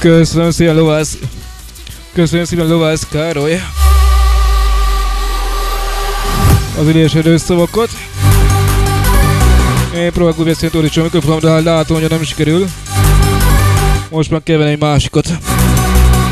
Köszönöm szépen, Lovász. Köszönöm szépen, Lovász Károly. Az ülésedő szavakat. Én próbálok beszélni Tóricsó a mikrofon, de hát látom, hogy nem sikerül. Most meg kell venni egy másikat.